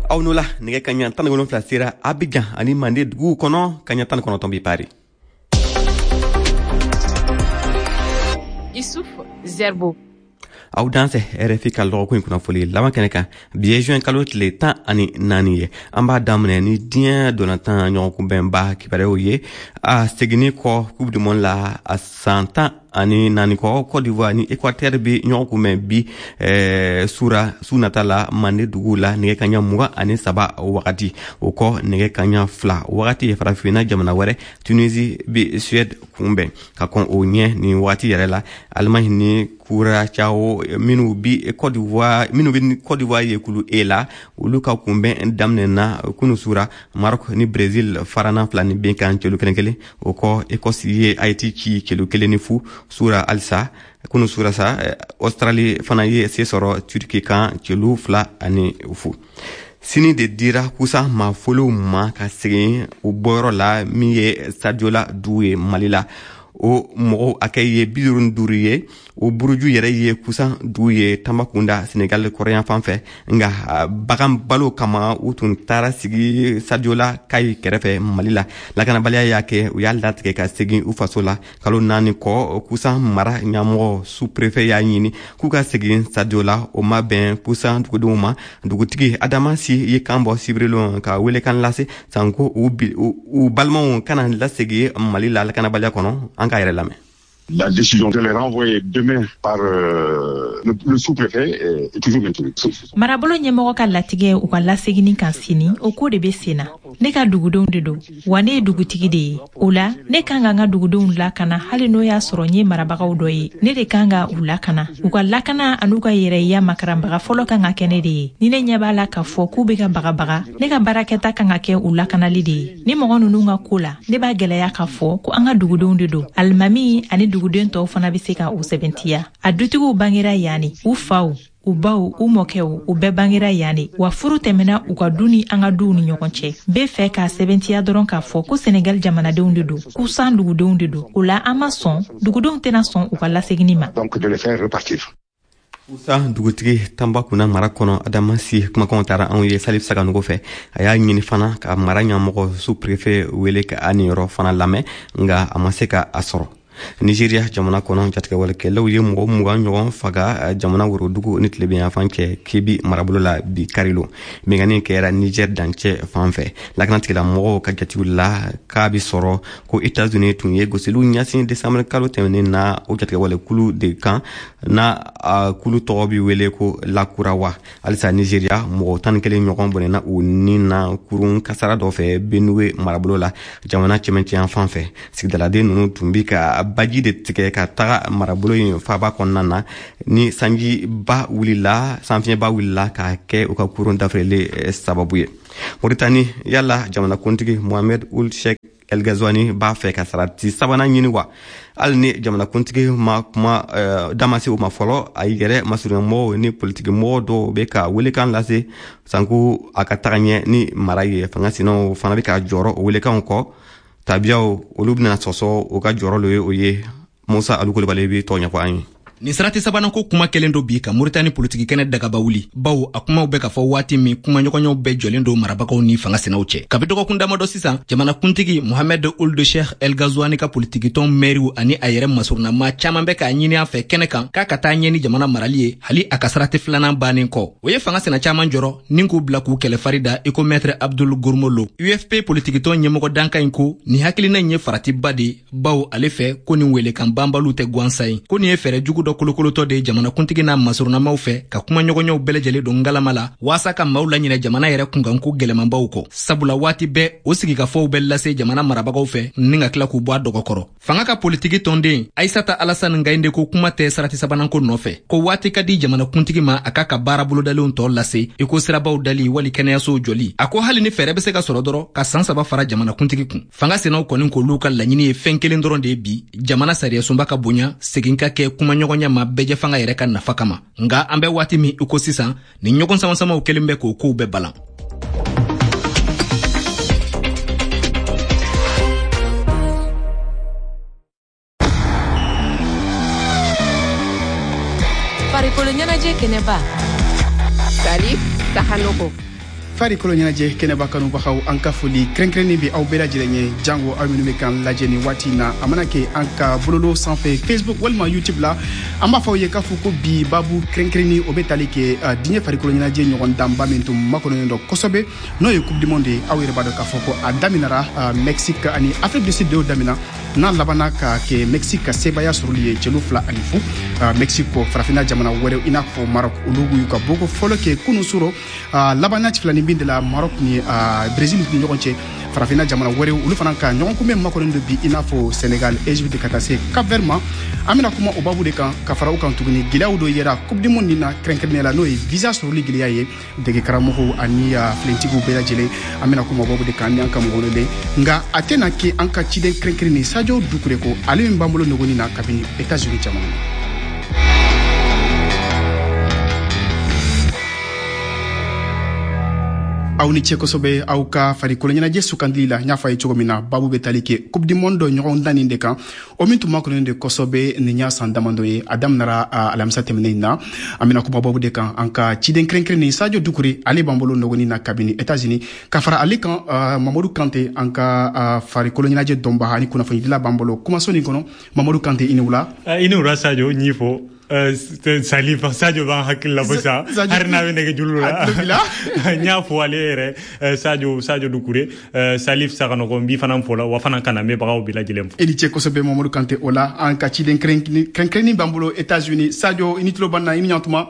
Awnula nige kanya tan golon flasira Abidjan ani mande dugu kono kanya tan kono tombi pari. Issouf Zerbo. Aw danse RFI ka logo ko kuna foli lawan keneka biye juin kalot le tan ani naniye amba damne ni dien donatan nyon ko bemba ki pare oye a segini ko coupe du monde la a 100 ans ani nani ko Côte d'Ivoire ni Équateur bi nyon ko men bi sura sunatala mande dugula nige kanya muga ani saba wakati uko nige kanya fla wakati farafina jamana wore Tunisie bi Suède kumbe ka kon o nye ni wati yarela Allemagne ni kura chao minu bi Côte d'Ivoire ye kulu ela uluka kumbe damne na kunu sura Maroc ni Brésil farana flani bien kan chelu kenkele uko Écosse ye Haïti ki chelu kele ni fu sura alsa kunu sura sa Australie fana ye sesoro Turquie kan chelu fla ani fu sini de dira kusa ma folo ma ka segin o boro la mi ye Sadiola Doué Malila o mogo akaye bidurun duriye o buruju yere ye kusan duye Tambacounda Sénégal Coréen fanfɛ nga bagam balo kama utun tara sigi Sadiola kay kerefe Malila lakana baliya yake u yal datike ka segi u fasola kalo nani ko kusan mara nyamo sous-préfet ya nyini kuka segi Sadiola o maben kusan duguduma dugutigi Adamasi ye kambo sibrilo ka wele kan lase sanko u balmon kana lasegi Malila lakana baliya kono La décision de les renvoyer demain par le sous-préfet est toujours maintenue. Marabolo ɲɛmɔgɔ ka latigɛ u ka lasegini kan sini o ko de bɛ sen na. Ne ka dugudenw de don wa ne ye dugutigi de ye. O la ne kan ka n ka dugudenw lakana hali n'o y'a sɔrɔ n ye marabagaw dɔ ye. Ne de kan ka u lakana. U ka lakana an'u ka yɛrɛya makaranbaga fɔlɔ kan ka kɛ ne de ye. Ni ne ɲɛ b'a la k'a fɔ k'u bɛ ka bagabaga ne ka baarakɛta kan ka kɛ u lakanali de ye. Ni mɔgɔ ninnu ka ko la ne b'a gɛlɛya k'a fɔ ko an ka dugudenw de don. Alimami ani duguden tɔw fana bɛ se ka u sɛbɛntiya. A dutigiw bangera yanni u faw u baw u mɔkɛw u bɛɛ bangera yanni wa furu tɛmɛna u ka du ni an ka duw ni ɲɔgɔn cɛ. Bɛɛ fɛ k'a sɛbɛntiya dɔrɔn k'a fɔ ko Sénégal jamanadenw de don kusan dugudenw de don. O la an ma sɔn dugudenw tɛna sɔn u ka lasegini ma. Donc de les faire repartir. Usa dugutigi Tambacounda mara kɔnɔ Adamasi kumakanw taara anw ye Salif Saganogo fɛ a y'a ɲini fana ka mara ɲɛmɔgɔ sous-préfet wele ka a niyɔrɔ fana lamɛn nga a ma se ka a sɔrɔ. Nigeria jamana kɔnɔ jatigɛwalekɛlaw ye mɔgɔ 20 ɲɔgɔn faga jamana worodugu ni tilebenya fan cɛ Kebi marabolo la bi Karilo mengani kɛra Niger dancɛ fan fɛ lakanatigila mɔgɔw ka jatiw la k'a bi sɔrɔ ko États-Unis tun ye gosiliw ɲasin décembre kalo tɛmɛnen na o jatigɛwalekulu de kan na kulu tɔgɔ bi wele ko Lakurawa halisa Nigeria mɔgɔ 11 ɲɔgɔn bɔnɛna u ni na kurun kasara dɔ fɛ Benue marabolo la jamana cɛmancɛ fan fɛ sigidaladen ninnu tun bi ka baji de tigɛ ka taga marabolo in faba kɔnɔna na ni sanfiɲɛba wulila ka kɛ u ka kurun dafirele sababu ye. Mauritanie yala jamana kuntigi Mohamed Ould Cheikh El Ghazouani b'a fɛ ka sarati sabanan ɲini wa hali ni jamana kuntigi ma kuma damase o ma fɔlɔ a yɛrɛ masurunyamɔgɔw ni politiki mɔgɔw dɔw bɛ ka welekan lase sanko a ka taga ɲɛ ni mara ye fanga sinaw fana bɛ ka jɔrɔ o welekanw kɔ tabiyaw olu bɛna sɔsɔ o ka jɔrɔ lo ye o ye Musa Alu Kulibali bɛ tɔ ɲɛfɔ an ye. Ni sarati sabanan ko kuma kelen do bi ka Mauritanie politiki kɛnɛ dagaba wuli bawo a kumaw bɛ ka fɔ waati min kuma ɲɔgɔnɲɔgɔnw bɛɛ jɔlen do marabagaw ni fanga senaw cɛ. Kabi dɔgɔkun damadɔ sisan jamana kuntigi Mohamed Ould Cheikh El Ghazouani ka politikitɔn mɛriw ani a yɛrɛ masurunama caman bɛ k'a ɲini a fɛ kɛnɛ kan k'a ka taa ɲɛ ni jamana marali ye hali a ka sarati filanan bannen kɔ. O ye fanga sena caman jɔrɔ ni k'u bila k'u kɛlɛ farida iko maître Abdul Gourmolo. UFP politikitɔn ɲɛmɔgɔ danka in ko ni hakilina in ye faratiba de bawo ale fɛ ko nin welekan banbaliw tɛ gansan ye ko nin ye fɛrɛ jugu dɔ kolokolotɔ de jamana kuntigi n'a masurunamaw fɛ ka kuma ɲɔgɔnɲɔgɔnw bɛɛ lajɛlen don ngalama la waasa ka maaw laɲinɛ jamana yɛrɛ kunkanko gɛlɛmanbaw kɔ sabula waati bɛɛ o sigikafɔw bɛ lase jamana marabagaw fɛ ni ka tila k'u bɔ a dɔgɔkɔrɔ. Fanga ka politiki tɔnden Aissata Alassane Gaïndé ko kuma tɛ sarati sabananko nɔfɛ ko waati ka di jamana kuntigi ma a ka baara bolodalenw tɔ lase iko sirabaw dali wali kɛnɛyasow jɔli a ko hali ni fɛɛrɛ bɛ se ka sɔrɔ dɔrɔn ka san 3 fara jamana kuntigi kun. Fanga senaw kɔni k'olu ka laɲini ye fɛn kelen dɔrɔn de ye bi jamana sariyasunba ka bonya segin ka kɛ kuma ɲɔgɔnya ma bɛɛ fanga yɛrɛ ka nafa kama nga an bɛ waati min iko sisan ni ɲɔgɔn samasamaw kelen bɛ k'o kow bɛ balan. Farikolo ɲɛnajɛ kɛnɛba Salif Saganogo. farikolo ɲɛnajɛ kɛnɛba kanubagaw an ka foli kɛrɛnkɛrɛnnen bi aw bɛɛ lajɛlen ye jango aw minnu bɛ kan lajɛ ni waati na a mana kɛ an ka bololo sanfɛ Facebook walima YouTube la an b'a fɔ aw ye k'a fɔ ko bi babu kɛrɛnkɛrɛnnen o bɛ tali kɛ diɲɛ farikolo ɲɛnajɛ ɲɔgɔn danba min tun makɔnɔnen dɔ kosɛbɛ n'o ye Coupe du Monde ye aw yɛrɛ b'a dɔn k'a fɔ ko a daminɛra Mexique ani Afrique du Sud de damina n'a labanna ka kɛ Mexique ka sebaya sɔrɔli ye cɛlu 2-0 Mexique farafinna jamana wɛrɛ i n'a fɔ Maroc olu y'u ka boko fɔlɔ kɛ kunu sɔrɔ labanna filani bin de la Maroc ni Brésil ni ɲɔgɔn cɛ farafinna jamana wɛrɛ olu fana ka ɲɔgɔn kunbɛn makɔnɔnen do bi i n'a fɔ Sénégal Égypte ka taa se Cap-Vert ma an bɛna kuma o babu de kan ka fara u kan tuguni gɛlɛyaw dɔ yera Coupe du Monde na kɛrɛnkɛrɛnnenya la n'o ye visa sɔrɔli gɛlɛya ye dege karamɔgɔw ani filentigiw bɛɛ lajɛlen an bɛna kuma o babu de kan ni an ka mɔgɔw de nka a tɛna kɛ an ka ciden kɛrɛnkɛrɛnnen Sadio Doucouré ko ale min b'an bolo nɔgɔnin na kabini États-Unis jamana na. aw ni cɛ kosɛbɛ aw ka farikolo ɲɛnajɛ sugandili la n y'a fɔ a ye cogo min na babu bɛ tali kɛ Coupe du Monde ɲɔgɔn dan nin de kan o min tun makɔnɔnen de kosɛbɛ nin y'a san damadɔ ye a daminɛra alamisa tɛmɛnen na an bɛna kuma babu de kan an ka ciden kɛrɛnkɛrɛnnen Sadio Doucouré ale b'an bolo nɔgɔnin na kabini États-Unis ka fara ale kan Mamadou Kanté an ka farikolo ɲɛnajɛ dɔnbaga ani kunnafonidila b'an bolo kumaso nin kɔnɔ Mamadou Kanté i ni wula i ni wula Sadio ɲ'i fo Salif Sadio b'an hakili la fo sa hari n'a bɛ nɛgɛ julu la n y'a fɔ ale yɛrɛ Sadio Doucouré Salif Saganɔgɔ n b'i fana fo la wa fana kana mɛbagaw bɛɛ lajɛlen fo i ni cɛ kosɛbɛ Mamadou Kanté o la an ka ciden kɛrɛnkɛrɛnnen b'an bolo États-Unis Sadio i ni tulo b'an na i ni ɲantuma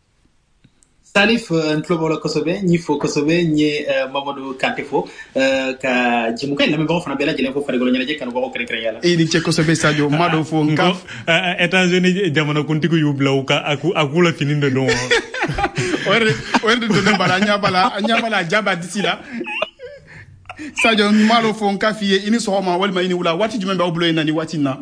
Salif ntlobola kosɛbɛ n'i fo kosɛbɛ n ye Mamadou Kanté fo ka jɛmukan in lamɛnbagaw fana bɛɛ lajɛlen fo farikolo ɲɛnajɛ kanubagaw kɛrɛnkɛrɛnya la i ni cɛ kosɛbɛ Sadio ma dɔ fo nka États-Unis jamanakuntigi y'u bila a k'u la fini de don o yɛrɛ de donnen bala an ɲa bala a ja b'a disi la Sadio ma dɔ fo n k'a f'i ye i ni sɔgɔma walima i ni wula waati jumɛn b'aw bolo yen na ni waati in na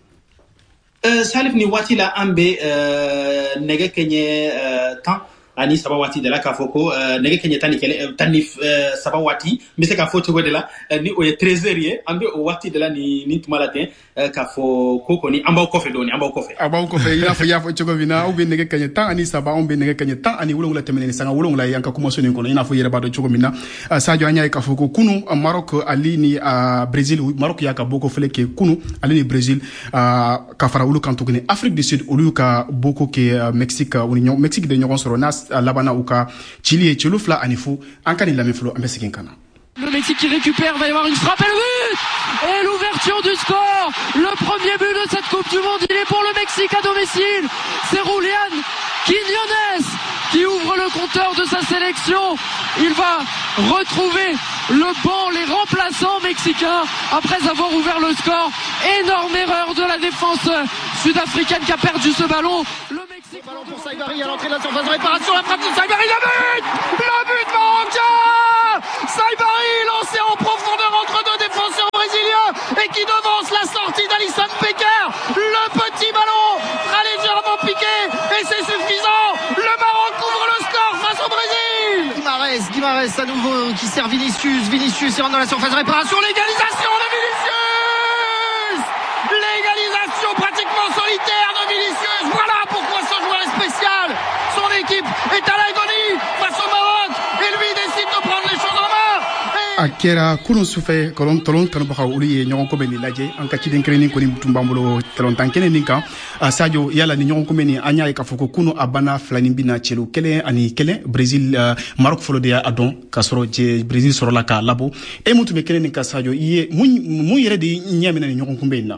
Salif ni waati la an bɛ nɛgɛ kɛɲɛ 10 ani 7 waati de la k'a fɔ ko nɛgɛ kɛɲɛ 10 ni 7 waati n bɛ se k'a fɔ cogo de la ni o ye 13h ye an bɛ o waati de la ni tuma la ten k'a fɔ ko kɔni an b'aw kɔfɛ dɔɔni an b'aw kɔfɛ a b'aw kɔfɛ i n'a fɔ i y'a fɔ cogo min na aw bɛ nɛgɛ kɛɲɛ 10 ani 7 anw bɛ nɛgɛ kɛɲɛ 10 ani 7 tɛmɛnen ni sanga 7 ye an ka kumaso nin kɔnɔ i n'a fɔ i yɛrɛ b'a dɔn cogo min na Sadio an y'a ye k'a fɔ ko kunu Maroc ale ni Brésil Maroc y'a ka boko fɛlɛ kɛ kunu ale ni Brésil ka fara olu kan tuguni Afrique du Sud olu ka boko kɛ Mexique Mexique de ɲɔgɔn sɔrɔ n'a labanna u ka cili ye celu 2-0 an ka nin lamɛn fɔlɔ an bɛ segin ka na. Le Mexique qui récupère, va y avoir une frappe et le but et l'ouverture du score. Le premier but de cette Coupe du Monde, il est pour le Mexique à domicile. C'est Julián Quiñones qui ouvre le compteur de sa sélection. Il va retrouver le banc, les remplaçants mexicains après avoir ouvert le score. Énorme erreur de la défense sud-africaine qui a perdu ce ballon. Le Mexique... Ballon pour Saibari à l'entrée de la surface de réparation, la frappe de Saibari, le but marocain. Saibari lancé en profondeur entre deux défenseurs brésiliens et qui devance la sortie d'Alisson Becker. Le petit ballon sera légèrement piqué et c'est suffisant. Le Maroc ouvre le score face au Brésil. Guimarães à nouveau qui sert Vinicius il rentre dans la surface de réparation, l'égalisation de Vinicius. L'égalisation pratiquement solitaire de Vinicius. Voilà pourquoi ce joueur est spécial. Son équipe est à l'agonie face au Maroc et lui décide de prendre les choses en main. A kɛra kunun sufɛ tɔlɔn kanubagaw olu ye ɲɔgɔn kunbɛn nin lajɛ an ka ciden kɛrɛnnen kɔni tun b'an bolo tɔlɔntan kɛnɛ nin kan Sadio yala ni ɲɔgɔn kunbɛn nin an y'a ye k'a fɔ ko kunu a banna 2 bina cɛlu 1 ani 1 Brésil Maroc fɔlɔ de y'a dɔn k'a sɔrɔ Brésil sɔrɔla k'a labɔ e mun tun bɛ kɛnɛ nin kan Sadio i ye mun yɛrɛ de ɲɛ minɛ ni ɲɔgɔn kunbɛn in na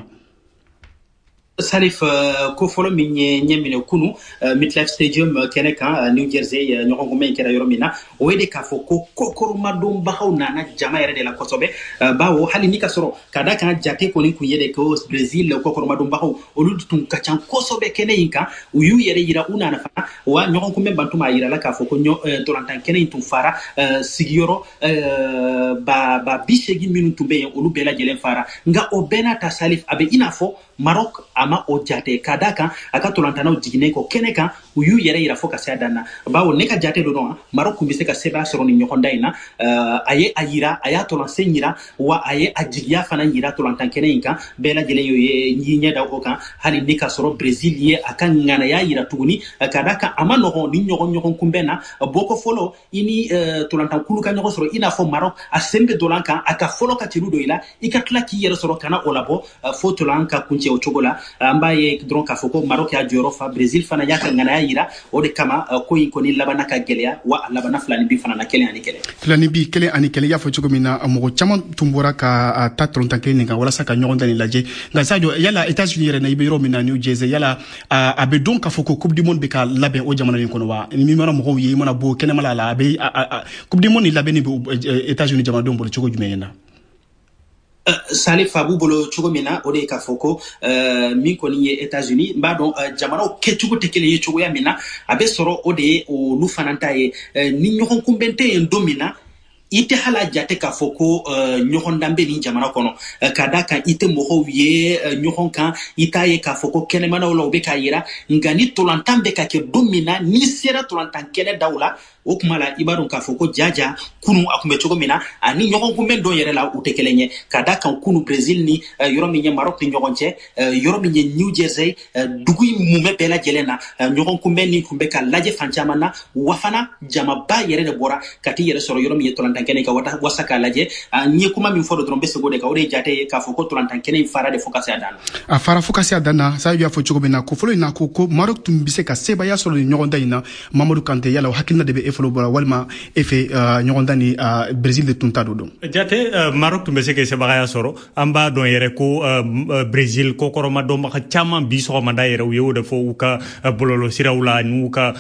Salif ko fɔlɔ min ye ɲɛminɛ kunu MetLife Stadium kɛnɛ kan New Jersey ɲɔgɔn kunbɛn in kɛra yɔrɔ min na o ye de k'a fɔ ko kɔkɔrɔmadonbagaw nana jama yɛrɛ de la kosɛbɛ bawo hali ni ka sɔrɔ ka da kan jate kɔni kun ye de ko Brésil kɔkɔrɔmadonbagaw olu tun ka ca kosɛbɛ kɛnɛ in kan u y'u yɛrɛ yira u nana fana wa ɲɔgɔn kunbɛn bantuma a yirala k'a fɔ ko ntolantan kɛnɛ in tun fara sigiyɔrɔ ba 80 minnu tun bɛ yen olu bɛɛ lajɛlen fara nka o bɛɛ n'a ta Salif a bɛ i n'a fɔ Maroc ama o jate kadaka aka tolantana jigine ko keneka uyu yere ira foka sadana bawo neka jate do no Maroc kumbise ka seba soro ni nyokonda ina aye ayira aya tolanse nyira wa aye ajigia fana nyira tolantan kenenka bela jele yo nyinya da oka hani nika soro Brazil ye aka ngana ya yira tuguni kadaka ama no ni nyokon kumbena boko folo ini tolantan kulu ka nyoko soro ina fo Maroc a sembe dolanka aka folo ka tirudo ila ikatla ki yere soro kana olabo fo tolanka kunche o chogola ambaye dron ka foko Maroc ya joro fa Brazil fana ya ngana ya yira o de kama ko yin ko ni labana ka gelya wa labana flani bi fana na kele ani kele flani bi kele ani kele ya fo chogomina mo chama tumbora ka ta tolantan kele nga wala saka nyogonda ni laje nga sadio yala États-Unis yere na ibiro mina New Jersey yala abe don ka foko coupe du monde be ka labe o jamana ni kono wa ni mara mo yi mona bo kene mala la be coupe du monde ni labe ni États-Unis jamana don bo chogo jumena Salif Fabou bolo chogomina ode ka foko min ko ni États-Unis mbadon jamana o kechugo tekele ye chogo ya mina abe soro ode o lu fananta ye ni nyokon kumbente en domina ite hala jate ka foko nyokon dambe ni jamana kono kadaka ite moho ye nyokon kan itaye ka foko kene mana wala obe ka yira ngani tolantambe ka ke domina ni sera tolantan kene dawla o kumala ibadon ka foko jaja kunu akumbe chogomina ani nyokon kumben do yere la utekelenye kadaka kunu Brazil ni yoromi nye Maroc ni nyokonche yoromi nye New Jersey dugui mume bela jelena nyokon kumben ni kumbe ka laje fanchamana wafana jama ba yere de bora kati yere soro yoromi ye tolantan kene ka wata wasaka laje nye kuma mi fodo trombe se gode ka ore jate ka foko tolantan kene fara de focus adana fara focus adana sa ya fo chogomina ko folo ina ko Maroc tumbise ka seba ya soro nyokonda ina Mamadou Kanté yala hakilna de folo bora walma efe nyogonda ni Brazil de tuntado don jate Maroc tumbese ke se bagaya soro amba don yere ko Brazil ko koroma do maka chama biso manda yere yo de fo uka bololo sirawla nuka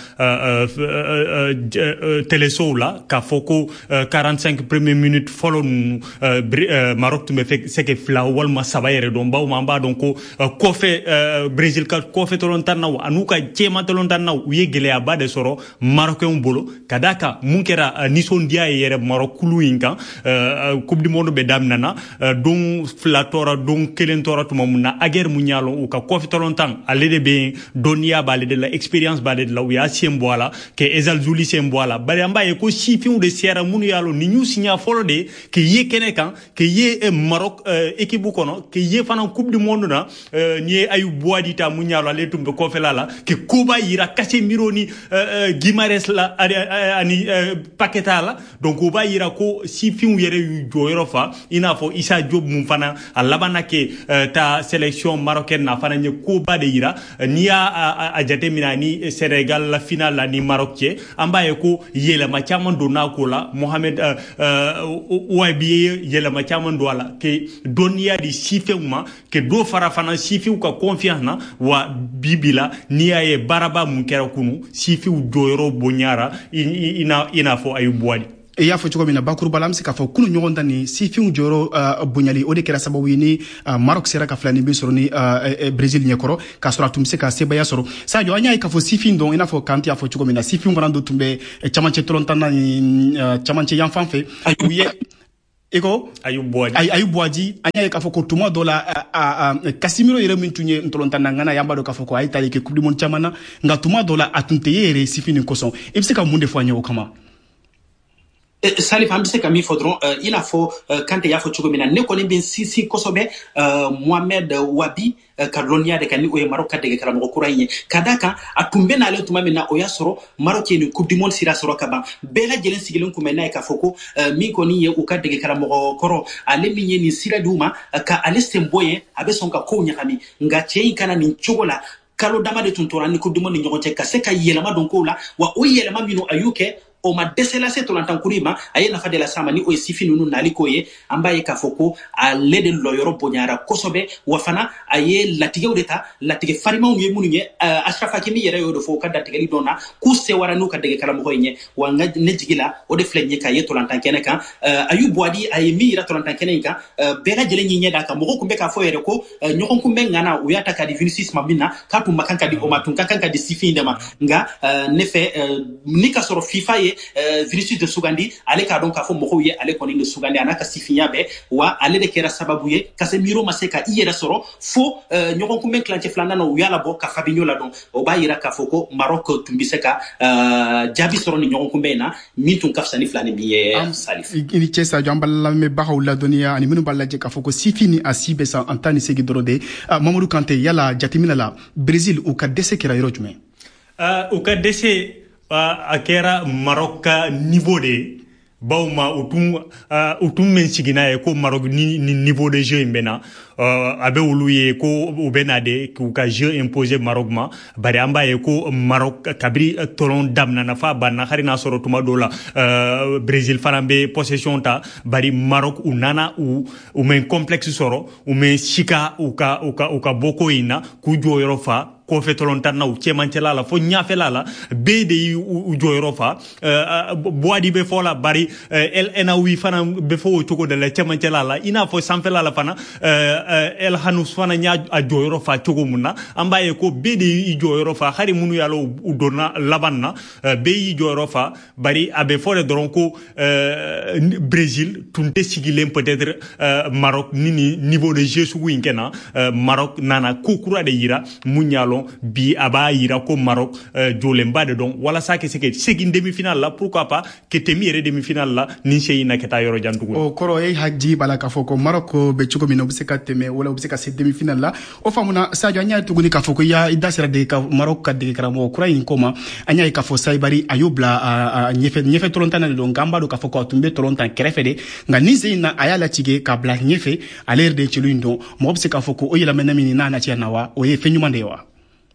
telesola ka foko 45 première minute follow Maroc tumbese se ke fla walma sabayere don ba mamba don ko ko fe Brazil ka ko fe tolontan naw anuka chema tolontan naw yegele abade soro Marocain bolo kadaka munkera nisondia yere Maroc kulu inka coupe du monde be damnana don flatora don kelentora to mamuna ager munyalo o ka kofi tolontan alede be donia balede la experience balede la wiya semboala ke ezal zuli semboala bari amba e ko sifiu de sera munu yalo ni ñu signa folode ke ye kenekan ke ye Maroc équipe kono ke ye fana coupe du monde na ni ayu boadita munyalo ale tumbe ko felala ke kuba yira Casemiro ni Guimares la ani paketa la donc o ba yira ko si fiu yere yu joyro fa ina fo Issa Diop mum fana alabana ke ta sélection marocaine na fana nye ko ba de yira ni a jate minani Sénégal la finale la ni Maroc ci ambaye ko yele ma chamando na ko la Mohamed Ouabi yele ma chamando la ke donia di sifeuma ke do fara fana sifiu ka confiance na wa bibila ni aye baraba mun kera kunu sifiu joyro bonyara ina fo ayu boadi e ya fo choko mina bakuru balam se ka fo kunu nyogonda ni si fiu joro bunyali ode kera sababu ni Maroc sera ka flani bi soro ni Brazil nyekoro ka sora tumse ka seba ya soro sa jo anya ka fo si fiu don ina fo kanti ya fo choko mina si fiu ngando tumbe chamanche tolontana ni chamanche yanfanfe ayu eko ayu boadi anya ka fo ko tuma dola Casemiro yere mintunye ntolontana ngana yamba do ka fo ko ay tali ke coupe du monde chamana nga tuma dola atunte yere si fiu ni koson e bise ka munde fo anya o kama Salif ambise kami fodron il a fo kante ya fo chugomina ne ko bin sisi kosobe Mohamed Wabi kadronia de kani o Maroc kadege kala mo kuranye kadaka atumbe na le tuma mina o ya soro Maroc ni coupe du monde sira soro kaba bela jelen sigilon ko mena ka foko mi ko ni ye o kadege kala mo koro ale minye ni sira duma ka aleste mboye abe sonka ko nyakami ngache kana ni chogola kalo dama de tuntora ni coupe du monde nyokoche ka se ka yelama donko la wa o yelama mino ayuke o ma deselase tolantan kurima aye nafa de la sama ni o sifi nunu naliko ye ambaye ka foko a lede loyoro bonyara kosobe wafana aye latige udeta latige farima unye munye Ashraf Hakimi yere yodo fo ka datige li dona ku se waranu ka dege kala mo hoye wanga nejigila o de flenye ka ye tolantan keneka ayu boadi aye mi ira tolantan keneka bela jele nyi nyeda ka mo ko kumbe ka fo yere ko nyokon kumbe ngana o yata ka di Vinicius mabina ka tu makanka di o matun kanka di sifi ndema nga nefe nika soro FIFA ye ye Vinicius de sugandi ale ka don ka fo mɔgɔw ye ale kɔni de sugandi ana ka sifinya bɛ wa ale de kɛra sababu ye Casemiro ma se ka i yɛrɛ sɔrɔ fo ɲɔgɔn kunbɛn kilancɛ filanan na u y'a labɔ ka Fabinho la dɔn o b'a yira k'a fɔ ko Maroc tun bɛ se ka jaabi sɔrɔ ni ɲɔgɔn kunbɛn in na min tun ka fisa ni fila ni min ye Salif. I ni cɛ Sadio an b'a lamɛnbagaw ladɔnniya ani minnu b'a lajɛ k'a fɔ ko sifi ni a si bɛ san an tan ni segin dɔrɔn de Mamadou Kanté yala jateminɛ la Brésil u ka dɛsɛ kɛra yɔrɔ jumɛn? U ka dɛsɛ a kɛra Maroc ka niveau de ye. Bauma utum men sigina ye ko Maroc ni niveau de jeu imbena abe ulu ye ko ubena de ku ka jeu imposé Maroc ma bari amba ye ko Maroc kabri tolon damna na fa banna harina soro tuma dola Brésil farambe possession ta bari Maroc unana u men complexe soro u men shika u ka boko ina ku joyoro fa ko fetolon tanna u chemancela la fo nyafela la be de u joyoro fa boadi be fola bari el enawi fana be fo toko de la chemancela la ina fo sanfela la fana el hanus fana nya a joyoro fa toko munna ambaye ko be de i joyoro fa hari munu yalo u donna labanna be i joyoro fa bari abe fole doron ko Brésil tunte sigilem peut-être Maroc ni niveau de jeu su winkena Maroc nana kokura de yira munyalo bi aba yira ko Maroc jolemba de don wala sa ke segin demi-finale la pourquoi pas que temi demi-finale la ni sey na keta yoro jantugo o koro e haji bala ka foko Maroc be chuko mino bise ka teme wala bise ka se demi-finale la o famuna Sadio anya tuguni ka foko ya idasira de ka Maroc ka de karamo kura in koma anya ka fo saibari ayobla nyefe tolontana de don gamba do ka foko tumbe tolontan krefe de nga ni sey na ayala tige ka bla nyefe aler de chilundo mo bise ka foko o yela menamini na na tia nawa o ye fenyumande wa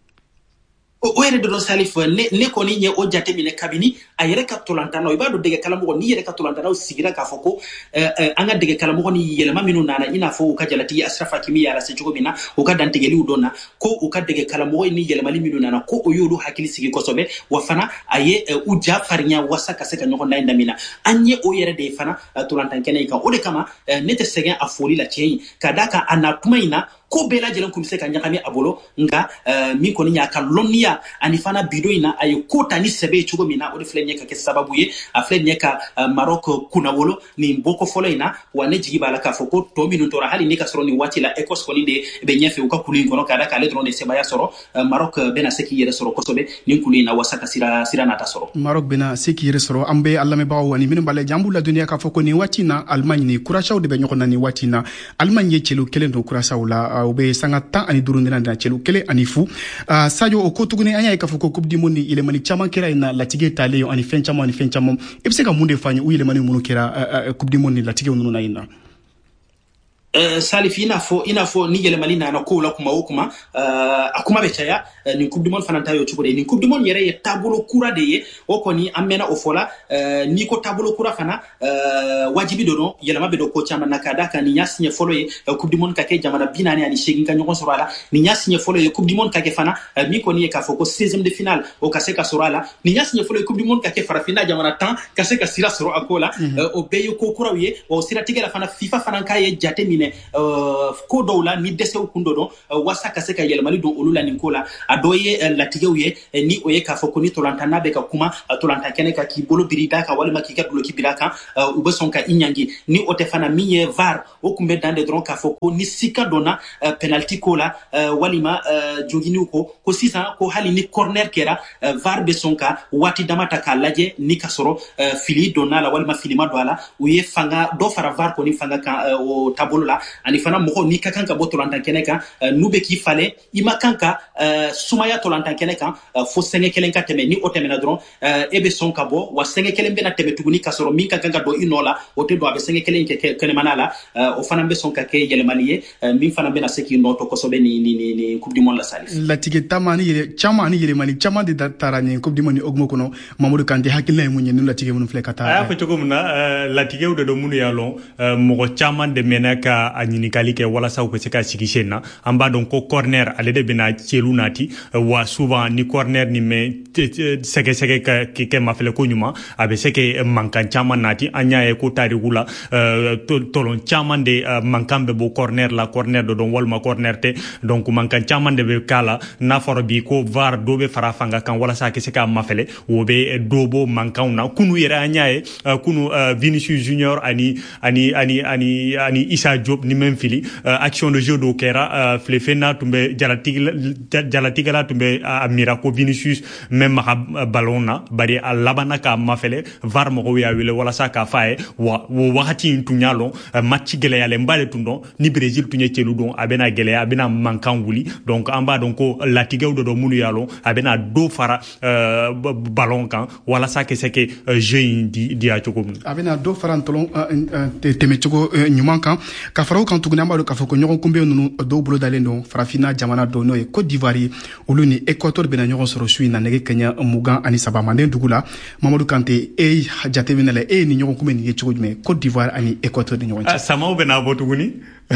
o yɛrɛ de don Salif ne kɔni ɲɛ o jate minɛ kabini a yɛrɛ ka tolantanaw i b'a dɔn dɛgɛ kalamɔgɔ ni yɛrɛ ka tolantanaw sigira k'a fɔ ko an ka dɛgɛ kalamɔgɔ ni yɛlɛma minnu nana i n'a fɔ u ka jalatigi Achraf Hakimi y'a lase cogo min na u ka dantigɛliw dɔn na ko u ka dɛgɛ kalamɔgɔ ni yɛlɛmali minnu nana ko o y'olu hakili sigi kosɛbɛ wa fana a ye u ja farinya wasa ka se ka ɲɔgɔn dan damina an ye o yɛrɛ de ye fana tolantan kɛnɛ in kan o de kama ne tɛ sɛgɛn a foli la tiɲɛ ye ka d'a kan a na tuma in na ko bɛɛ lajɛlen kun bɛ se ka ɲagami a bolo nka min kɔni y'a ka lɔnniya ani fana bido in na a ye ko ta ni sɛbɛ ye cogo min na o de filɛ nin ye ka kɛ sababu ye a filɛ nin ye ka Maroc kunnawolo nin bɔko fɔlɔ in na wa ne jigi b'a la k'a fɔ ko tɔ minnu tora hali ni ka sɔrɔ nin waati la Écosse kɔni de bɛ ɲɛfɛ u ka kulu in kɔnɔ ka da k'ale dɔrɔn de sebaya sɔrɔ Maroc bɛna se k'i yɛrɛ sɔrɔ kosɛbɛ nin kulu in na wasa ka sira nata sɔrɔ Maroc bɛna se k'i yɛrɛ sɔrɔ an bɛ a lamɛnbagaw ani minnu b'a lajɛ an b'u ladɔnniya k'a fɔ ko nin waati in na Allemagne ni kurasaw de bɛ ɲɔgɔn na nin waati in na Allemagne ye celu kelen don kurasaw la u bɛ sanga ani duru ndina da celu kele ani fu Sadio o ko tuguni anya ka fo ko coupe du monde yelemani chama kera ina latige tale ani fen chama e be se ka munde fanyi u yelemani munu kera coupe du monde latige nunu na ina Salif ina fo ni yɛlɛmali nana ko la kuma o kuma a kuma bɛ caya ni coupe du monde fana ta yo cogo de ni coupe du monde yɛrɛ ye taabolo kura de ye o kɔni an mɛnna o fɔ la ni ko taabolo kura fana wajibi do no yɛlɛma bɛ do ko caman na ka da kan ni y'a signé fɔlɔ ye coupe du monde ka kɛ jamana 48 ka ɲɔgɔn sɔrɔ a la ni y'a signé fɔlɔ ye coupe du monde ka kɛ fana min kɔni ye k'a fɔ ko 16e de finale o ka se ka sɔrɔ a la ni y'a signé fɔlɔ ye coupe du monde ka kɛ farafinna jamana 10 ka se ka sira sɔrɔ a ko la o bɛɛ ye ko kuraw ye o siratigɛ la fana FIFA fana k'a ye jate minɛ ko dɔw la ni dɛsɛw kun dɔ dɔn wasa ka se ka yɛlɛmali don olu la nin ko la a dɔ ye latigɛw ye ni o ye k'a fɔ ko ni tolantan n'a bɛ ka kuma tolantan kɛnɛ kan k'i bolo biri da kan walima k'i ka duloki biri a kan u bɛ sɔn ka i ɲangi ni o tɛ fana min ye VAR o kun bɛ dan de dɔrɔn k'a fɔ ko ni sika dɔnna penalty ko la walima joginiw ko sisan ko hali ni corner kɛra VAR bɛ sɔn ka waati dama ta k'a lajɛ ni ka sɔrɔ fili donna la walima fili ma don a la u ye fanga dɔ fara VAR kɔni fanga kan o taabolo la ani fana mɔgɔ ni ka kan ka bɔ tolantan kɛnɛ kan n'u bɛ k'i falen i ma kan ka sumaya tolantan kɛnɛ kan fo sɛngɛ kelen ka tɛmɛ ni o tɛmɛna dɔrɔn e bɛ sɔn ka bɔ wa sɛngɛ kelen bɛna tɛmɛ tuguni ka sɔrɔ min ka kan ka don i nɔ la o tɛ don a bɛ sɛngɛ kelen kɛ kɛnɛmana la o fana bɛ sɔn ka kɛ yɛlɛmali ye min fana bɛna se k'i nɔ to kosɛbɛ ni coupe du monde la Salif latigɛ caman ani yɛlɛmali caman de taara nin coupe du monde hokumu kɔnɔ Mamadou Kanté hakilina ye mun ye ni latigɛ minnu filɛ ka taa a y'a fɔ cogo min na latigɛw de don minnu y'a lɔn mɔgɔ caman de mɛnna ka ka a ɲinikali kɛ walasa u ka se ka sigi sen na an b'a dɔn ko corner ale de bɛna celu nati wa souvent ni corner ni mɛ sɛgɛsɛgɛ ka kɛ mafɛlɛ ko ɲuman a bɛ se ka mankan caman nati an y'a ye ko tariku la tɔlɔn caman de mankan bɛ bɔ corner la corner dɔ dɔn walima corner tɛ donc mankan caman de bɛ k'a la n'a fɔra bi ko VAR dɔ bɛ fara fanga kan walasa a ka se ka mafɛlɛ o bɛ dɔ bɔ mankanw na kunu yɛrɛ an y'a ye kunu Vinicius Junior ani Issa Diop ni même fili action de jeu dɔ kɛra Flefena tun bɛ jalatigɛla tun bɛ a mira ko Vinicius même maga ballon na bari a labana ka mafɛlɛ VAR mɔgɔw y'a wele walasa k'a f'a ye wa o wagati in tun y'a lɔn match gɛlɛyalenba de tun dɔn ni Brésil tun ye celu dɔn a bɛna gɛlɛya a bɛna mankan wuli donc an b'a dɔn ko latigɛw dɔ dɔn minnu y'a lɔn a bɛna dɔ fara ballon kan walasa ka se ka jeu in diya cogo min a bɛna dɔ fara ntɔlɔn tɛmɛcogo ɲuman kan ka fara o kan tuguni an b'a dɔn k'a fɔ ko ɲɔgɔn kunbɛn ninnu dɔw bolo dalen don farafinna jamana dɔ n'o ye Côte d'Ivoire olu ni Équateur bɛna ɲɔgɔn sɔrɔ su in na nɛgɛ kaɲɛ 23 manden dugu la Mamadou Kanté e jateminɛ la e ye ni ɲɔgɔn kunbɛn nin ye cogo jumɛn Côte d'Ivoire ani Équateur ni ɲɔgɔn cɛ samaw bɛna bɔ tuguni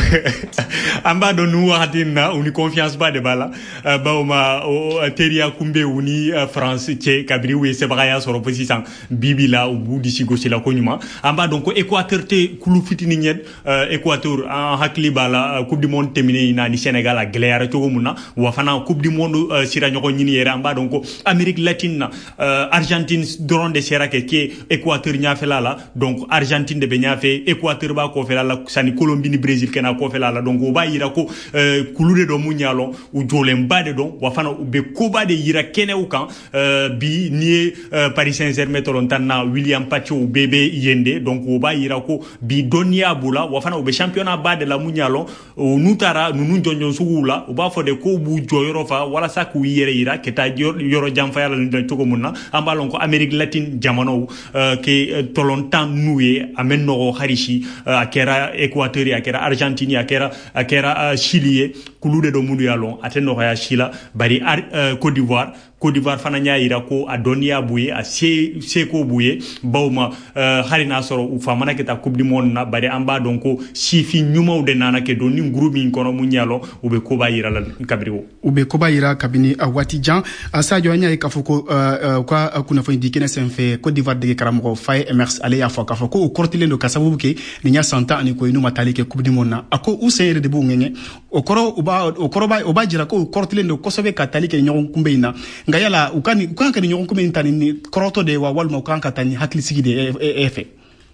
an b'a dɔn nin wagati na u ni confiance ba de b'a la bawo ma teriya kunbɛ u ni France cɛ kabiri u ye sɛbagaya sɔrɔ fo sisan bibi la u b'u disi gosi la ko ɲuman an b'a dɔn ko Équateur tɛ kulu fitinin ɲɛ Équateur an hakili b'a la coupe du monde tɛmɛnen in na ni Sénégal a gɛlɛyara cogo min na wa fana coupe du monde sira ɲɔgɔn ɲini yɛrɛ an b'a dɔn ko Amérique latine na Argentine dɔrɔn de sera kɛ Équateur ɲafɛla la donc Argentine de bɛ ɲafɛ Équateur b'a kɔfɛla la sani Colombie ni Brésil kɛna kɔfɛla la donc o b'a yira ko kulu de dɔn mun y'a lɔn u jɔlenba de dɔn wa fana u bɛ koba de yira kɛnɛw kan bi n'i ye Paris Saint-Germain tɔlɔntan na William Pacho u bɛɛ bɛ yen de donc o b'a yira ko bi dɔnniya b'u la wa fana u bɛ championnat ba de la mun y'a lɔn n'u taara ninnu jɔnjɔn suguw la u b'a fɔ de ko b'u jɔ yɔrɔ fa walasa k'u yɛrɛ yira ka taa yɔrɔ janfaya la nin cogo mun na an b'a lɔn ko Amérique latine jamanaw ke tɔlɔntan n'u ye a mɛ nɔgɔ hali si a kɛra Équateur ye a kɛra Argentine a kɛra Chili ye kulu de dɔ minnu y'a lɔn a tɛ nɔgɔya si la bari Côte d'Ivoire fana y'a yira ko a dɔnniya b'u ye a seko b'u ye bawo ma hali n'a sɔrɔ u fa mana kɛ taa coupe du monde na bari an b'a dɔn ko sifin ɲumanw de nana kɛ don ni groupe min kɔnɔ mun y'a lɔn u bɛ koba yira la kabiri o u bɛ koba yira kabini a waati jan Sadio an y'a ye k'a fɔ ko u ka kunnafoni di kɛnɛ senfɛ Côte d'Ivoire dege karamɔgɔ Faye Emerse ale y'a fɔ k'a fɔ ko u kɔrɔtilen don ka sababu kɛ nin y'a san 10 ani ko n'u ma taali kɛ coupe du monde na a ko u sen yɛrɛ de b'u ŋɛɲɛ o b'a jira ko u kɔrɔtilen don kosɛbɛ ka taali kɛ ɲɔgɔn kunbɛn in na nka yala u kan ka ni ɲɔgɔn kunbɛn in ta ni kɔrɔtɔ de ye wa walima u kan ka taa ni hakilisigi de e fɛ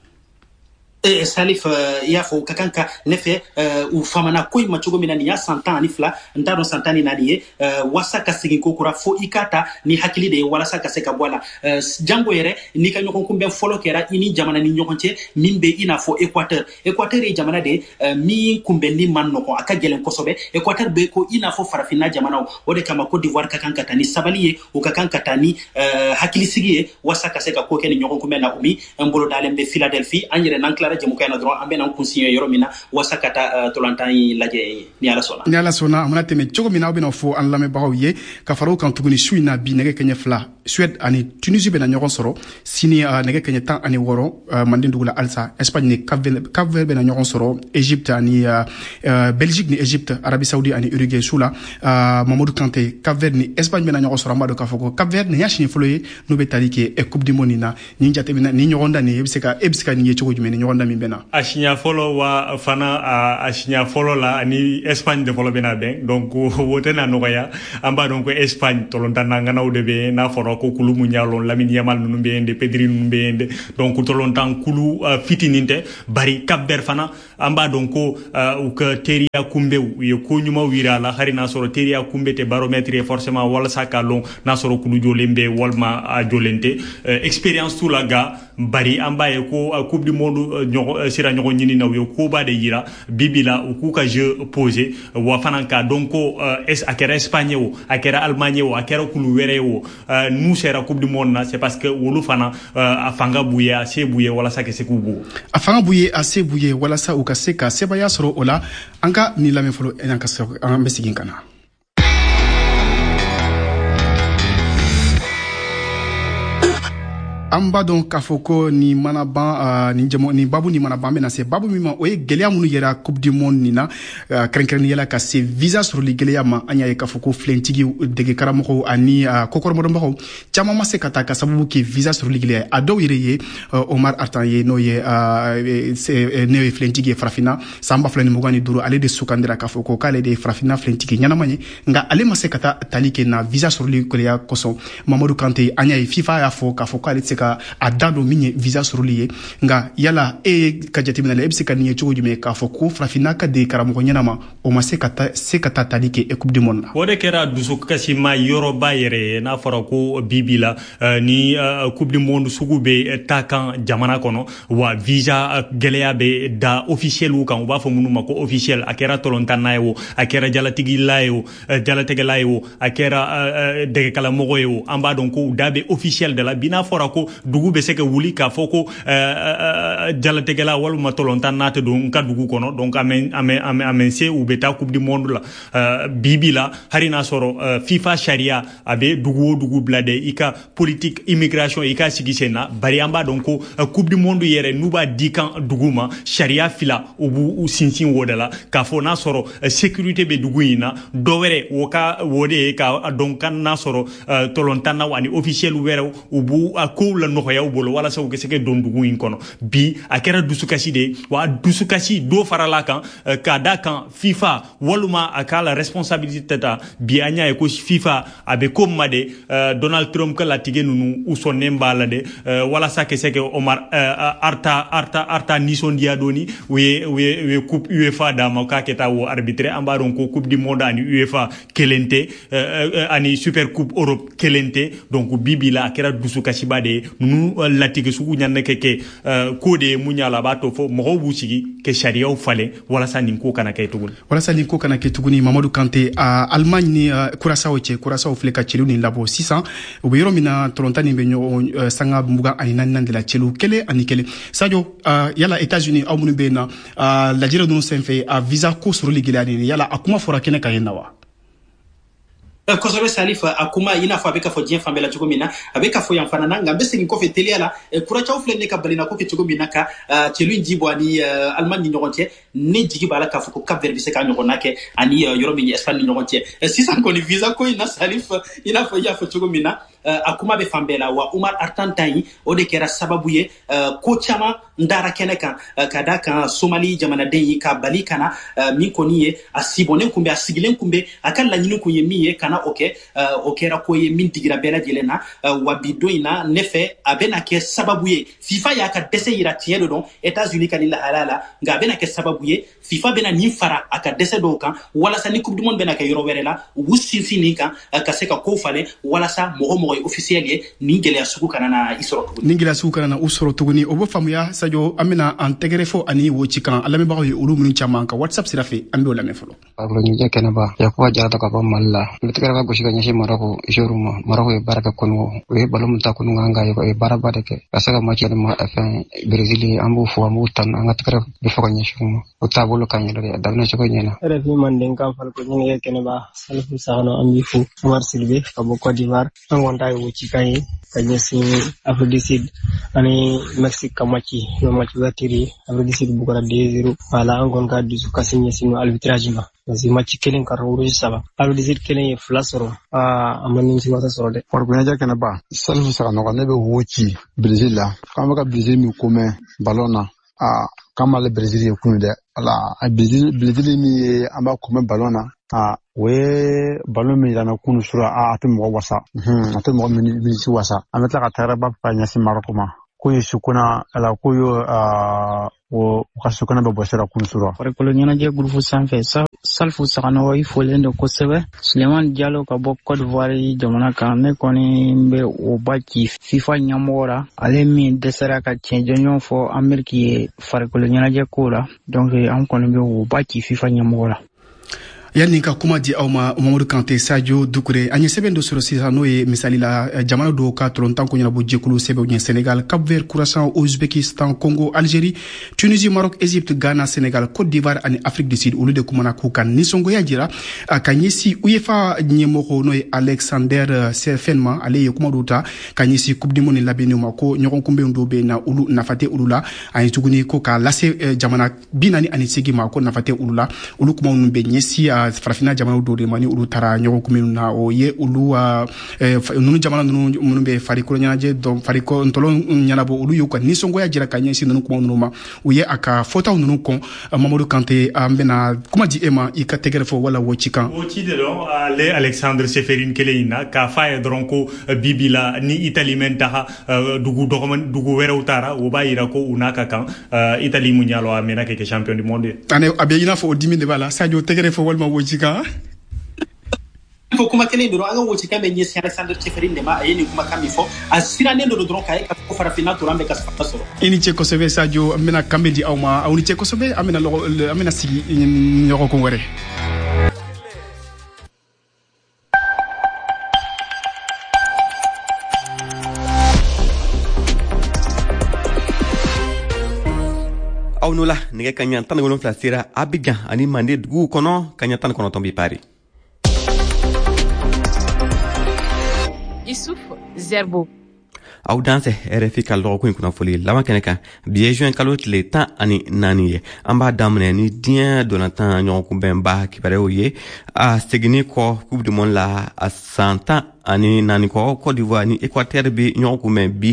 Salif y'a fɔ ka kan ka ne fɛ u famana ko in ma cogo min na nin y'a san 10 ani 2 n t'a dɔn san 10 ni 4 ye wasa ka segin ko kura fo i k'a ta ni hakili de ye walasa ka se ka bɔ a la jango yɛrɛ n'i ka ɲɔgɔn kunbɛn fɔlɔ kɛra i ni jamana ni ɲɔgɔn cɛ min bɛ i n'a fɔ Équateur ye jamana de min kunbɛnni man nɔgɔn a ka gɛlɛn kosɛbɛ Équateur bɛ ko i n'a fɔ farafinna jamanaw o de kama Côte d'Ivoire ka kan ka taa ni sabali ye u ka kan ka taa ni hakilisigi ye wasa ka se ka ko kɛ ni ɲɔgɔn kunbɛn na u min n bolo dalen bɛ Philadelphie an yɛrɛ n'an tilara jɛmukan na dɔrɔn an bɛna an kunsiɲɛ yɔrɔ min na wasa ka taa tolantan in lajɛ ni Ala sɔnna. Ni Ala sɔnna a mana tɛmɛ cogo min na aw bɛna fɔ an lamɛnbagaw ye ka fara o kan tuguni su in na bi nɛgɛ kaɲɛ 2 Suède ani Tunisie bɛna ɲɔgɔn sɔrɔ sini nɛgɛ kaɲɛ 16 manden dugu la halisa Espagne ni Cap-Vert bɛna ɲɔgɔn sɔrɔ Égypte ani Belgique ni Égypte Arabie Saoudite ani Uruguay su la Mamadou Kanté Cap-Vert ni Espagne bɛna ɲɔgɔn sɔrɔ an b'a dɔn k'a fɔ ko Cap-Vert nin y'a siɲɛ fɔlɔ ye n'u bɛ tali kɛ coupe du monde na ni jateminɛ ni ɲɔgɔn dan nin e bɛ se ka nin ye cogo jumɛn ni ɲɔgɔn dan min bɛna a siɲɛ fɔlɔ wa fana a siɲɛ fɔlɔ la ani Espagne de fɔlɔ bɛna bɛn donc o tɛna nɔgɔya an b'a dɔn ko Espagne tɔlɔntan nanganaw de bɛ yen n'a fɔra ko kulu mun y'a lɔn Lamine Yamal ninnu bɛ yen de Pedri ninnu bɛ yen de donc tɔlɔntan kulu fitinin tɛ bari Cap-Vert fana an b'a dɔn ko u ka teriya kunbɛw u ye ko ɲumanw yira a la hali n'a sɔrɔ teriya kunbɛ tɛ baromètre ye forcément walasa k'a lɔn n'a sɔrɔ kulu jɔlen bɛ walima a jɔlen tɛ expérience t'u la ga bari an b'a ye ko coupe du monde sira ɲɔgɔn ɲini na u ye koba de yira bibi la u k'u ka jeu poser wa fana k'a dɔn ko a kɛra Espagne o a kɛra Allemagne o a kɛra kulu wɛrɛ ye o n'u sera coupe du monde na c'est parce que olu fana a fanga b'u ye a se b'u ye walasa ka se k'u bɔ a fanga b'u ye a se b'u ye walasa u ka se ka sebaya sɔrɔ o la an ka nin lamɛn fɔlɔ an bɛ segin ka na. Amba donc kafoko ni manaban ni babu ni manaban mena se babu mima oye geleya munu yera coupe du monde nina krenkreni yela ka se visa sur li geleya ma anya ye kafoko flentigi dege karamoko ani kokormodo mbako chama ma se kata ka sababu ki visa sur li geleya ado yere Omar Artan ye no ye se ne flentigi frafina samba fleni mogani duru ale de sukandira kafoko kale de frafina flentigi nyana manye nga ale ma se kata talike na visa sur li geleya koso Mamadou Kanté anya ye FIFA ya fo kafoko ale ka adado minye visa surliye nga yala ka jatimina le ebse kaniye chogo jume ka foko frafina ka de karamoko nyanama o ma se kata talike e coupe du monde wode kera dusu kasi ma yoroba yere na fara ko bibila ni coupe du monde sugube takan jamana kono wa visa geleya be da officiel u kan ba fo munu mako officiel akera tolontana yo akera jalatigi layo jalatege layo akera de kala mogo yo amba donc dabe officiel de la bina fara ko dugu be se ke wuli ka foko jalategela wal matolonta nate don ka dugu kono donc amen se u beta coupe du monde la bibila harina soro FIFA sharia abe dugu blade ika politique immigration ika sigisena bari amba donc coupe du monde yere nuba dikan duguma sharia fila ubu sinsin wodala ka fo na soro sécurité be dugu ina dowere woka wode ka donc na soro tolonta na wani officiel were ubu ko la no ya ubolo wala sa ke don dugu in kono bi akera dusukasi de wa dusukasi do farala kan kada kan FIFA waluma akala responsabilité ta bi anya e ko FIFA abe ko made Donald Trump ka latige nunu usonne mbala de wala sa ke Omar arta nison dia doni we coupe UEFA da maka keta wo arbitre ambaron ko coupe du monde ani UEFA kelente ani super coupe Europe kelente donc bibila akera dusukasi bade nu latige sugu nyanne keke kode munyala bato fo mo busigi ke sharia u fale wala sanin ko kana kay tuguni Mamadou Kanté Allemagne ni Curaçao fleka chelu ni labo 600 o yoro mina tolontani benyo sanga mbuga ani nan de la chelu kele ani kele sadio yala États-Unis amunu bena la jira dun senfe a visa ko sur ligilani yala akuma fora kene kayena wa kosobe Salif akuma ina fa beka fo dien fambela chugo mina abeka fo yamfana nanga mbese nko fe teliala kura cha ufle ne ka balina ko ke chugo mina ka chelu njibo ani Allemagne ni ngontie ne jigi bala ka fo ko Cap Verde se ka ngonake ani Europe ni Espagne ni ngontie si san ko ni visa ko ina Salif ina fo ya fo chugo mina akuma be fambela wa Omar Artantai o de kera sababu ye ko chama ndara keneka kadaka Somali jamana den ka bali kana min koni ye asibone kumbe asigilen kumbe akalla nyinu kunye miye kana okera ko ye min digira bela jelena wabidoina nefe abena ke sababu ye FIFA ya ka dese ira tielo don États-Unis kanila halala nga abena ke sababu ye FIFA bena ni fara aka dese do kan wala sa ni coupe du monde bena ke yoro werela wusinsi ni kan ka se ka ko fale wala sa mo officiel ye ningela suku kana na usoro tuguni obo famuya sajo amina antegere fo ani wochi kan alame ba yo ulu mun chama ka WhatsApp sirafe ambe wala me folo agro ni jekena ba ya ko jara ka ba malla mitikara ba goshi ganya shi marako joruma marako e baraka kono we balum ta kono nganga yo e baraba de ke asaka ma chele ma afin Brazil ambu fo amu tan anga tikara be fo ganya shi mo o tabolo kanya do da na choko nyena refi manden kam fal ko ni yekene ba salfu sahano ambi fu Omar Silve ka bo Côte d'Ivoire ngonda wochi kai kanyesi Afrique du Sud ani Mexique kamachi no match watiri Afrique du Sud bukara 2-0 wala angon ka dusu kasinye sino arbitrage ma si match kelen ka rouge saba Afrique du Sud kelen flasoro amani si wata soro de por ganya kana ba salfu saka no ne be wochi Brazil la kama ka Brazil mi come balona kama le Brazil yakunu de ala Brazil mi amba come balona we ballon mi dana kunu sura atumo wasa atumo mi si wasa ametla ka taraba pa nyasi marokoma kuyo sukuna ala kuyo o kasukuna be bosera kunu sura pare kolonyana je groupe sanfe salfu sakano wa ifolendo kosebe Suleiman Diallo ka bo Côte d'Ivoire jamana kan ne koni be o baki FIFA nyamora ale mi desera ka chenjonyo fo Amerique fare kolonyana je kula donc am koni be o baki FIFA nyamora yanni ka kuma di aw ma Mamadou Kanté Sadio Doucouré an ye sɛbɛn dɔ sɔrɔ sisan n'o ye misali la jamana dɔw ka tɔlɔntan ko ɲɛnabɔ jɛkulu sɛbɛnw ɲɛ Sénégal, Cap-Vert, Curaçao, Ouzbékistan, Congo, Algérie, Tunisie, Maroc, Égypte, Ghana, Sénégal, Côte d'Ivoire ani Afrique du Sud. Olu de kumana k'u ka nisɔngoya jira ka ɲɛsi UEFA ɲɛmɔgɔ n'o ye Alexander Fenman, ale ye kuma dɔw ta ka ɲɛsi Coupe du Monde labɛnniw ma ko ɲɔgɔn kunbɛnw dɔw bɛ na olu nafa tɛ olu la. An ye tuguni ko k'a lase jamana 48 ma ko nafa tɛ olu la. Olu kumaw ninnu bɛ ɲɛsi farafina jamana dɔw de ma ni olu taara ɲɔgɔn kunbɛnw na. O ye olu nunu jamana nunu minnu bɛ farikolo ɲɛnajɛ dɔn farikolo ntɔlɔn ɲɛnabɔ olu y'u ka nisɔngoya jira ka ɲɛsin nunu kumaw ninnu ma. U ye a ka fɔtaw ninnu kɔn. Mamadou Kanté an bɛna kuma di e ma i ka tɛgɛrɛ fɔ wala wo ci kan. O ci de dɔn ale Alexandre Seferin kelen in na k'a f'a ye dɔrɔn ko bibi la ni Italie mɛn taha dugu wɛrɛw taara o b'a yira ko u n'a ka kan Italie mun ɲalɔ a mɛna kɛ champion du monde. A bɛ i n'a fɔ o dimi de b'a la Sadio tɛgɛrɛ fɔ walima wo ci kan. Fo kuma kelen dɔrɔn an ka woci kan bɛ ɲɛsin Alexander Seferin de ma a ye nin kuma kan min fɔ a sirannen dɔ dɔrɔn k'a ye ka fɔ farafina tora an bɛ ka saba sɔrɔ. I ni cɛ kosɛbɛ Sadio, an bɛna kan bɛ di aw ma aw ni cɛ kosɛbɛ an bɛna sigi ɲɔgɔn kun wɛrɛ. aw n'o la nɛgɛ kaɲa 17 sera Abidjan ani Mande duguw kɔnɔ kaɲa 19 bi pari. Issouf Zerbo. aw dan fɛ RFI ka lɔgɔkun kunnafoli laban kɛnɛ kan bi ye juin kalo tile 14 ye an b'a daminɛ ni diɲɛ donatan ɲɔgɔnkunbɛnba kibaruyaw ye a seginni kɔ Coupe du Monde la a san 10 ani naani kɔ Côte d'Ivoire ni Équateur bi ɲɔgɔn kunbɛn bi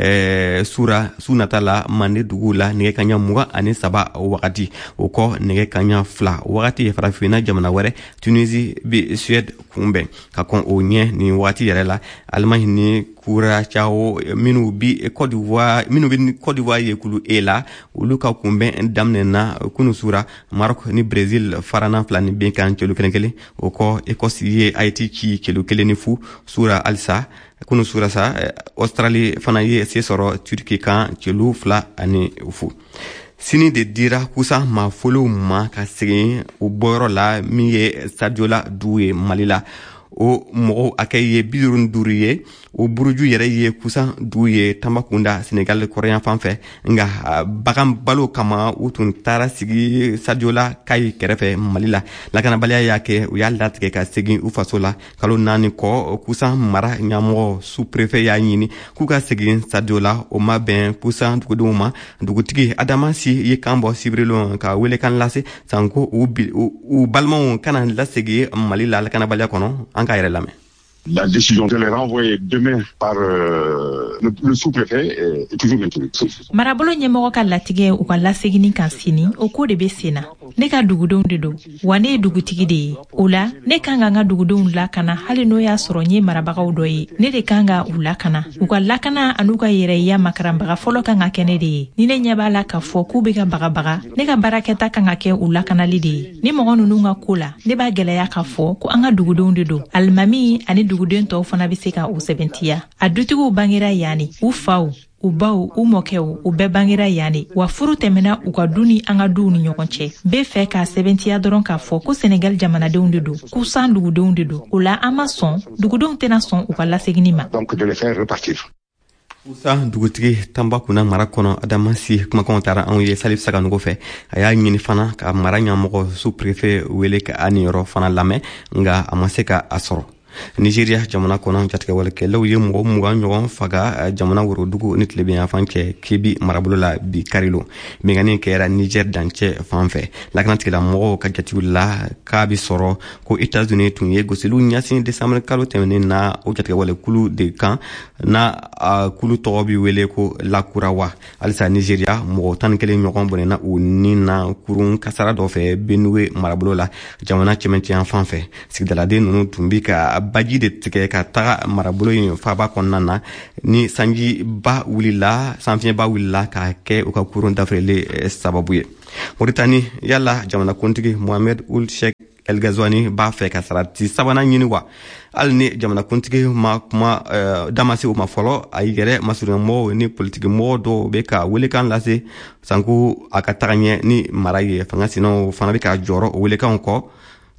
su nata la Mande dugu la nɛgɛ kaɲa 23 wagati o kɔ nɛgɛ kaɲa 2 wagati ye farafina jamana wɛrɛ Tunisie bi Suède kunbɛn ka kɔn o ɲɛ ni wagati yɛrɛ la Allemagne ni Curaçao minnu bi Côte d'Ivoire ye kulu E la olu ka kunbɛn daminɛna kunu sura Maroc ni Brésil farana fila ni bin kan celu kelen o kɔ Écosse ye Haïti ci celu kelen ni fu sura alisa kunu sura sa Australie fana ye se sɔrɔ Turki kan celu fila ani fu. Sini de dira kusa ma folow ma ka segin o bɔyɔrɔ la min ye Sadiola du ye Mali la o mɔgɔw akɛ ye 55 ye o buruju yɛrɛ ye kusan du ye Tambacounda Sénégal kɔrɔyan fan fɛ nga bagan balo kama u tun taara sigi Sadiola Kayi kɛrɛfɛ Mali la lakanabaliya y'a kɛ u y'a latigɛ ka segin u faso la kalo 4 kɔ kusan mara ɲɛmɔgɔ sous-préfet y'a ɲini k'u ka segin Sadiola o ma bɛn kusan dugudenw ma dugutigi Adama Si ye kan bɔ Sibirelon ka welekan lase sanko u balimaw kana lasegi Mali la lakanabaliya kɔnɔ an ka yɛrɛ lamɛn. La décision de les renvoyer demain par le sous-préfet est toujours maintenue. Marabolo ɲɛmɔgɔ ka latigɛ u ka lasegini kan sini o ko de bɛ sen na. Ne ka dugudenw de don wa ne ye dugutigi de ye. O la ne kan ka n ka dugudenw lakana hali n'o y'a sɔrɔ n ye marabagaw dɔ ye. Ne de kan ka u lakana. U ka lakana an'u ka yɛrɛya makaranbaga fɔlɔ kan ka kɛ ne de ye. Ni ne ɲɛ b'a la k'a fɔ k'u bɛ ka bagabaga ne ka baarakɛta kan ka kɛ u lakanali de ye. Ni mɔgɔ ninnu ka ko la ne b'a gɛlɛya k'a fɔ ko an ka dugudenw de don. Alimami ani duguden tɔw fana bɛ se ka u sɛbɛntiya. A dutigiw bangera yanni u faw u baw u mɔkɛw u bɛɛ bangera yanni wa furu tɛmɛna u ka du ni an ka duw ni ɲɔgɔn cɛ. Bɛɛ fɛ k'a sɛbɛntiya dɔrɔn k'a fɔ ko Sénégal jamanadenw de don kusan dugudenw de don. O la an ma sɔn dugudenw tɛna sɔn u ka lasegini ma. Donc de les faire repartir. Usa dugutigi Tambacounda mara kɔnɔ Adama Si kumakanw taara anw ye Salif Saganogo fɛ a y'a ɲini fana ka mara ɲɛmɔgɔ sous-préfet wele ka a niyɔrɔ fana lamɛn nga a ma se ka a sɔrɔ. Nigeria jamana kɔnɔ jatigɛwalekɛlaw ye mɔgɔ 20 ɲɔgɔn faga jamana worodugu ni tilebenya fan cɛ Kebi marabolo la bi Karilo mɛngani kɛra Niger dancɛ fan fɛ lakanatigila mɔgɔw ka jatiw la k'a bi sɔrɔ ko États-Unis tun ye gosiliw ɲasin décembre kalo tɛmɛnen na o jatigɛwalekulu de kan na kulu tɔgɔ bi wele ko Lakurawa halisa Nigeria mɔgɔ 11 ɲɔgɔn bɔnɛna u ni na kurun kasara dɔ fɛ Benue marabolo la jamana cɛmancɛyan fan fɛ sigidaladen ninnu tun bi ka baji de tigɛ ka taga marabolo in faba kɔnɔna na ni sanfiɲɛba wulila ka kɛ u ka kurun dafirili sababu ye. Mauritanie yala jamanakuntigi Mohamed Ould Cheikh El Ghazouani b'a fɛ ka sarati sabanan ɲini wa hali ni jamanakuntigi ma kuma dama se o ma fɔlɔ a yɛrɛ masurunyamɔgɔw ni politiki mɔgɔ dɔw bɛ ka welekan lase sanko a ka taga ɲɛ ni mara ye fanga sinaw fana bɛ ka jɔrɔ o welekanw kɔ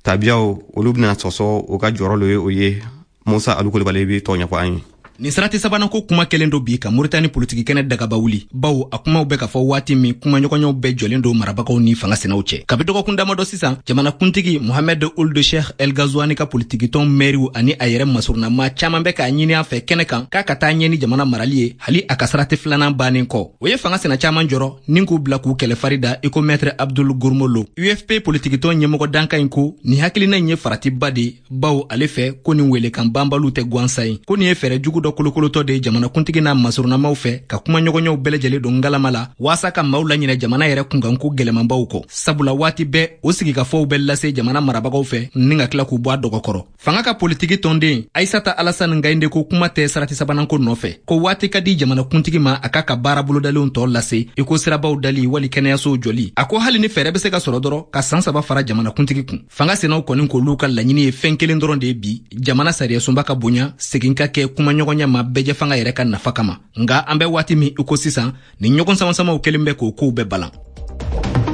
tabiyaw olu bɛna sɔsɔ o ka jɔrɔ lo ye o ye Musa Alu Kulibali bɛ tɔgɔ ɲɛfɔ an ye. Ni sarati sabanan ko kuma kelen do bi ka Mauritanie politique kɛnɛ dagaba wuli bawo a kumaw bɛ ka fɔ waati min kuma ɲɔgɔnɲɔgɔnw bɛɛ jɔlen do marabagaw ni fanga senaw cɛ. Kabi dɔgɔkun damadɔ sisan jamana kuntigi Mohamed Ould Cheikh El Ghazouani ka politique tɔn mairiw ani a yɛrɛ masurunama caman bɛ k'a ɲini a fɛ kɛnɛ kan k'a ka taa ɲɛ ni jamana marali ye hali a ka sarati filanan bannen kɔ. O ye fanga sena caman jɔrɔ ni k'u bila k'u kɛlɛ farida iko maître Abdul Gourmolo. UFP politique tɔn ɲɛmɔgɔ danka in ko ni hakilina in ye faratiba de bawo ale fɛ ko nin welekan banbaliw tɛ gansan ye ko nin ye fɛrɛ jugu dɔ kolokolotɔ de jamana kuntigi n'a masurunamaw fɛ ka kuma ɲɔgɔnɲɔgɔnw bɛɛ lajɛlen don ngalama la waasa ka maaw laɲinɛ jamana yɛrɛ kunkanko gɛlɛmanbaw kɔ sabula waati bɛɛ o sigikafɔw bɛ lase jamana marabagaw fɛ ni ka tila k'u bɔ a dɔgɔkɔrɔ. Fanga ka politiki tɔnden Aissata Alassane Gaïndé ko kuma tɛ sarati sabanan ko nɔfɛ ko waati ka di jamana kuntigi ma a ka baara bolodalenw tɔ lase iko sirabaw dali wali kɛnɛyasow jɔli a ko hali ni fɛɛrɛ bɛ se ka sɔrɔ dɔrɔn ka san 3 fara jamana kuntigi kun. Fanga senaw kɔni k'olu ka laɲini ye fɛn kelen dɔrɔn de bi jamana sariyasunba ka bonya segin ka kɛ kuma ɲɔgɔnya ma bɛɛ fanga yɛrɛ ka nafa kama nga an bɛ waati min iko sisan ni ɲɔgɔn samasamaw kelen bɛ k'o kow bɛ balan.